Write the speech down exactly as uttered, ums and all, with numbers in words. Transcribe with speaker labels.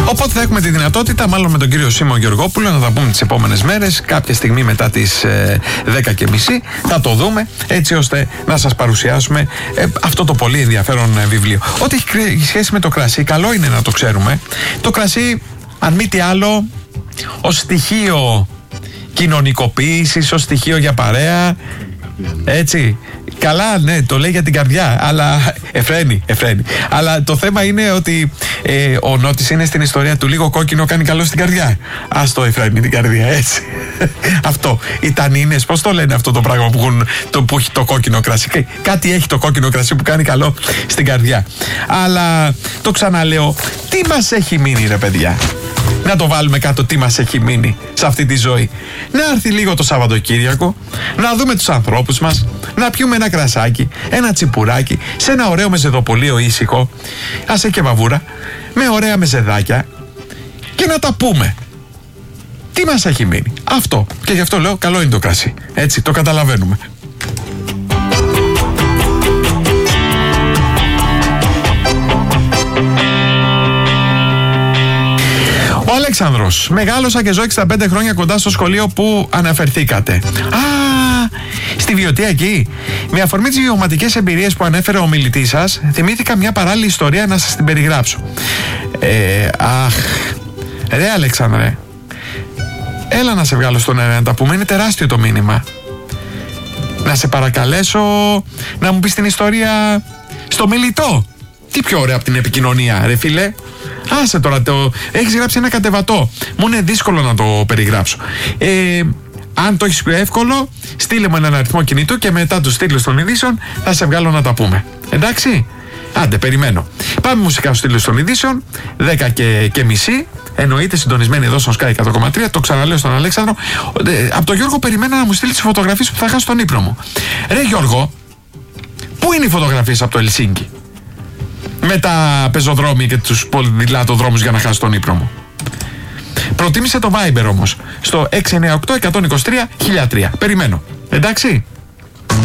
Speaker 1: Οπότε θα έχουμε τη δυνατότητα, μάλλον με τον κύριο Σίμω Γεωργόπουλο, να τα πούμε τις επόμενες μέρες, κάποια στιγμή μετά τις ε, δέκα και μισή, θα το δούμε, έτσι ώστε να σας παρουσιάσουμε ε, αυτό το πολύ ενδιαφέρον ε, βιβλίο. Ό,τι έχει σχέση με το κρασί, καλό είναι να το ξέρουμε. Το κρασί, αν μη τι άλλο, ως στοιχείο κοινωνικοποίησης, ως στοιχείο για παρέα, έτσι. Καλά, ναι, το λέει για την καρδιά, αλλά εφραίνει, εφραίνει. Αλλά το θέμα είναι ότι ε, ο Νότης είναι στην ιστορία του λίγο κόκκινο κάνει καλό στην καρδιά. Ας το εφραίνει την καρδιά, έτσι. Αυτό. Οι τανίνες, πώς το λένε αυτό το πράγμα που, έχουν, το, που έχει το κόκκινο κρασί. Κάτι έχει το κόκκινο κρασί που κάνει καλό στην καρδιά. Αλλά το ξαναλέω, τι μας έχει μείνει, ρε παιδιά? Να το βάλουμε κάτω, τι μας έχει μείνει σε αυτή τη ζωή. Να έρθει λίγο το Σαββατοκύριακο, να δούμε τους ανθρώπους μας, να πιούμε ένα κρασάκι, ένα τσιπουράκι, σε ένα ωραίο μεζεδοπολείο ήσυχο, άσε και βαβούρα, με ωραία μεζεδάκια και να τα πούμε. Τι μας έχει μείνει? Αυτό. Και γι' αυτό λέω, καλό είναι το κρασί. Έτσι, το καταλαβαίνουμε. Ο Αλέξανδρος. Μεγάλωσα και ζω εξήντα πέντε χρόνια κοντά στο σχολείο που αναφερθήκατε. Α, στη Βιωτία εκεί. Με αφορμή τις βιωματικές εμπειρίες που ανέφερε ο μιλητής σας, θυμήθηκα μια παράλληλη ιστορία να σας την περιγράψω. Ε, αχ, ρε Αλέξανδρε, έλα να σε βγάλω στον αέρα να τα πούμε, είναι τεράστιο το μήνυμα. Να σε παρακαλέσω να μου πεις την ιστορία στο μιλητό. Τι πιο ωραία από την επικοινωνία, ρε φίλε. Άσε τώρα, το... έχεις γράψει ένα κατεβατό. Μου είναι δύσκολο να το περιγράψω. Ε, αν το έχεις πιο εύκολο, στείλε μου έναν αριθμό κινητού και μετά το στείλω των ειδήσεων, θα σε βγάλω να τα πούμε. Εντάξει? Άντε, περιμένω. Πάμε μουσικά στο στείλω των ειδήσεων, δέκα και, και μισή. Εννοείται συντονισμένοι εδώ στο Sky εκατό κόμμα τρία. Το ξαναλέω στον Αλέξανδρο. Ε, από τον Γιώργο περιμένω να μου στείλει τις φωτογραφίες που θα χάσω στον ύπνο μου. Ρε Γιώργο, πού είναι οι φωτογραφίες από το Ελσίνκι? Με τα πεζοδρόμια και τους ποδηλατοδρόμους για να χάσει τον ύπνο μου. Προτίμησε το Viber όμως στο έξι εννιά οκτώ, εκατόν είκοσι τρία, χίλια τρία. Περιμένω. Εντάξει?